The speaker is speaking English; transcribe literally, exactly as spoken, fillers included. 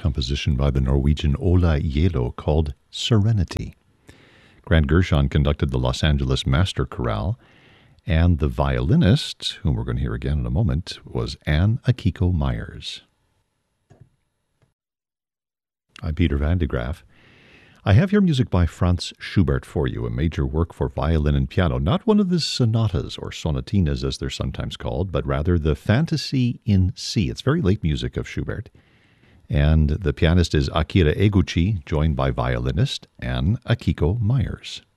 composition by the Norwegian Ola Yelo called Serenity. Grant Gershon conducted the Los Angeles Master Chorale, and the violinist, whom we're going to hear again in a moment, was Anne Akiko Myers. I'm Peter Van de Graaf. I have here music by Franz Schubert for you, a major work for violin and piano, not one of the sonatas or sonatinas as they're sometimes called, but rather the Fantasy in C. It's very late music of Schubert. And the pianist is Akira Eguchi, joined by violinist Anne Akiko Myers.